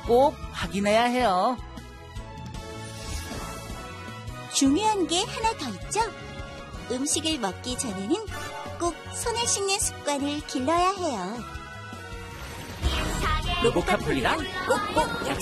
꼭 확인해야 해요. 중요한 게 하나 더 있죠? 음식을 먹기 전에는 꼭 손을 씻는 습관을 길러야 해요. 로보카폴리랑 꼭꼭 약속!